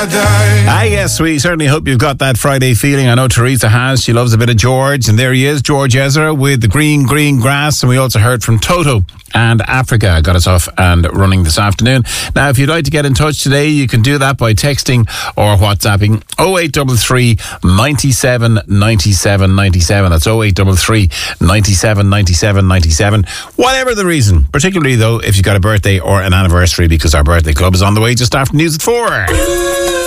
Yes, we certainly hope you've got that Friday feeling. I know Teresa has. She loves a bit of George. And there he is, George Ezra with the green grass. And we also heard from Toto and Africa got us off and running this afternoon. Now, if you'd like to get in touch today, you can do that by texting or WhatsApping 0833 97 97 97. That's 0833 97 97 97. Whatever the reason, particularly though if you've got a birthday or an anniversary, because our birthday club is on the way just after news at 4.